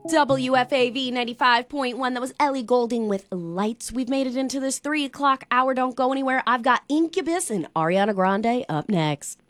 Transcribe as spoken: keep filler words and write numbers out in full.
W F A V ninety-five point one. That was Ellie Goulding with Lights. We've made it into this three o'clock hour. Don't go anywhere. I've got Incubus and Ariana Grande up next.